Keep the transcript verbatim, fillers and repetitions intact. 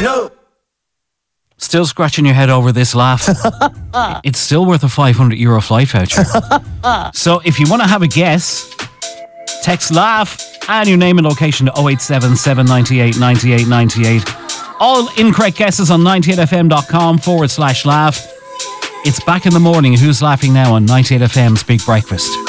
No. Still scratching your head over this laugh? It's still worth a five hundred euro flight voucher. So if you want to have a guess, text laugh and your name and location to oh eight seven, seven nine eight, nine eight nine eight. All incorrect guesses on ninety-eight fm.com forward slash laugh. It's back in the morning. Who's laughing now on ninety-eight F M's Big Breakfast?